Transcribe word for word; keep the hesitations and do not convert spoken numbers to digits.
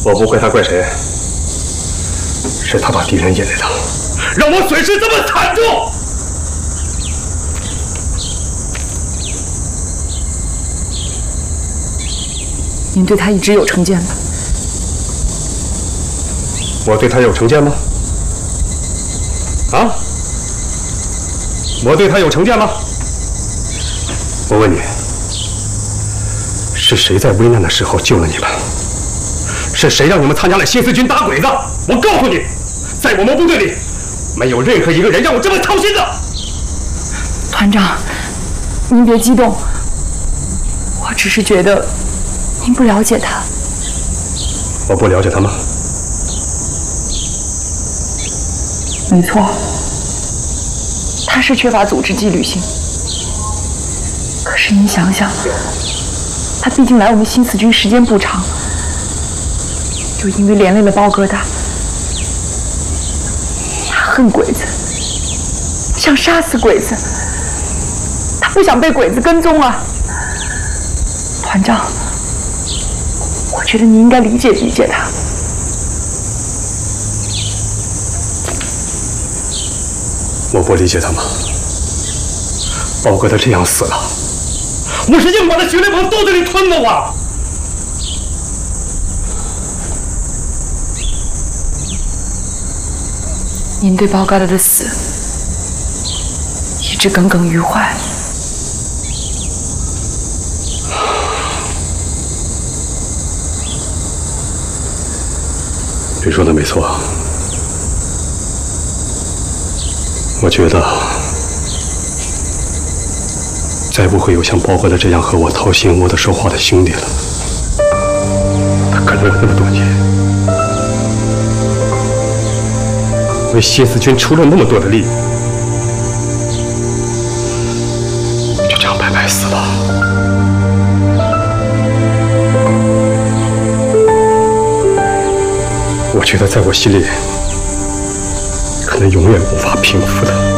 我不怪他，怪谁？是他把敌人引来的，让我损失这么惨重。 您对他一直有成见吧？ 我对他有成见吗？啊？我对他有成见吗？我问你，是谁在危难的时候救了你们？是谁让你们参加了新四军打鬼子？我告诉你，在我们部队里，没有任何一个人让我这么操心的。 团长，您别激动，我只是觉得您不了解他。 我不了解他吗？ 没错，他是缺乏组织纪律性。可是您想想，他毕竟来我们新四军时间不长，就因为连累了包疙瘩，他恨鬼子，想杀死鬼子，他不想被鬼子跟踪啊！团长，我觉得你应该理解理解他。 我不理解他吗？包疙瘩这样死了，我是硬把他血泪往肚子里吞的啊！ 您对包疙瘩的死一直耿耿于怀。 你说的没错，我觉得再不会有像包疙瘩这样和我掏心窝子说话的兄弟了。他跟了我那么多年，为新四军出了那么多的力，就这样白白死了。我觉得在我心里，可能永远无法平复的。